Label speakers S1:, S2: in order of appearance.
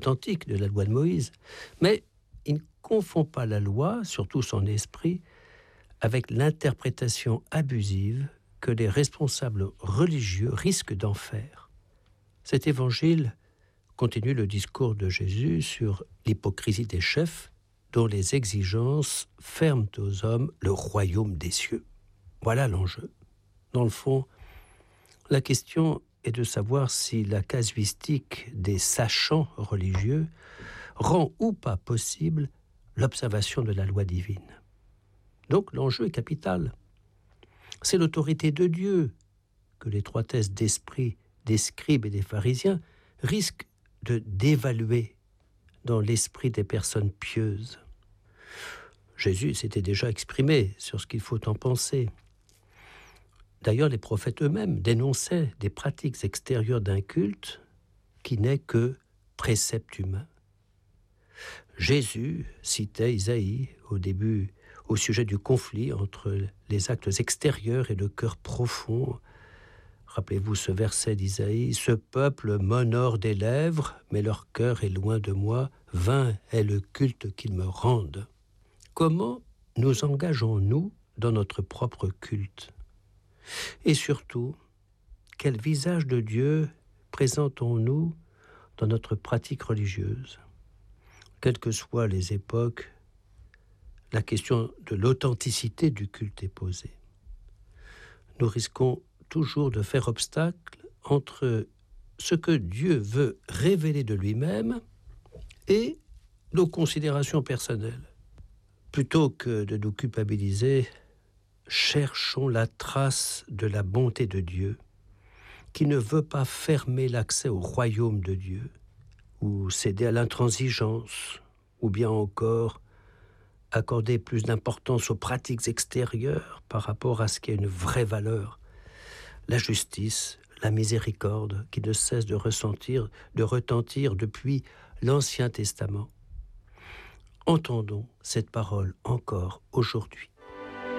S1: authentique de la loi de Moïse, mais il ne confond pas la loi, surtout son esprit, avec l'interprétation abusive que les responsables religieux risquent d'en faire. Cet évangile continue le discours de Jésus sur l'hypocrisie des chefs, dont les exigences ferment aux hommes le royaume des cieux. Voilà l'enjeu. Dans le fond, la question est de savoir si la casuistique des sachants religieux rend ou pas possible l'observation de la loi divine. Donc l'enjeu est capital. C'est l'autorité de Dieu que l'étroitesse d'esprit des scribes et des pharisiens risque de dévaluer dans l'esprit des personnes pieuses. Jésus s'était déjà exprimé sur ce qu'il faut en penser. D'ailleurs, les prophètes eux-mêmes dénonçaient des pratiques extérieures d'un culte qui n'est que précepte humain. Jésus citait Isaïe au début au sujet du conflit entre les actes extérieurs et le cœur profond. Rappelez-vous ce verset d'Isaïe, « Ce peuple m'honore des lèvres, mais leur cœur est loin de moi, vain est le culte qu'ils me rendent. » Comment nous engageons-nous dans notre propre culte ? Et surtout, quel visage de Dieu présentons-nous dans notre pratique religieuse ? Quelles que soient les époques, la question de l'authenticité du culte est posée. Nous risquons toujours de faire obstacle entre ce que Dieu veut révéler de lui-même et nos considérations personnelles. Plutôt que de nous culpabiliser, cherchons la trace de la bonté de Dieu, qui ne veut pas fermer l'accès au royaume de Dieu, ou céder à l'intransigeance, ou bien encore accorder plus d'importance aux pratiques extérieures par rapport à ce qui a une vraie valeur. La justice, la miséricorde, qui ne cesse de retentir depuis l'Ancien Testament. Entendons cette parole encore aujourd'hui.